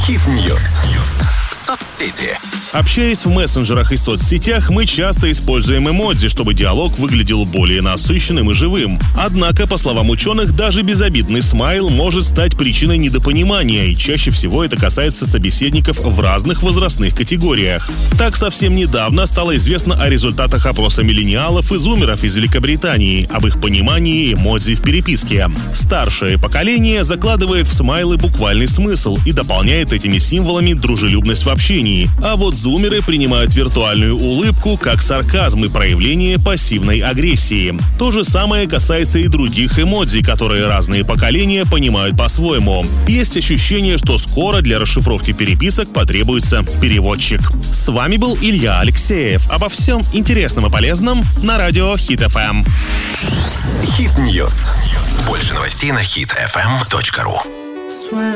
Хит-ньюс. Соцсети. Общаясь в мессенджерах и соцсетях, мы часто используем эмодзи, чтобы диалог выглядел более насыщенным и живым. Однако, по словам ученых, даже безобидный смайл может стать причиной недопонимания, и чаще всего это касается собеседников в разных возрастных категориях. Так, совсем недавно стало известно о результатах опроса миллениалов и зумеров из Великобритании об их понимании эмодзи в переписке. Старшее поколение закладывает в смайлы буквальный смысл и дополняет этими символами дружелюбность в общении, а вот зумеры принимают виртуальную улыбку как сарказм и проявление пассивной агрессии. То же самое касается и других эмодзи, которые разные поколения понимают по-своему. Есть ощущение, что скоро для расшифровки переписок потребуется переводчик. С вами был Илья Алексеев. Обо всем интересном и полезном на радио Хит FM. Хит-ньюс. Больше новостей на hitfm.ru.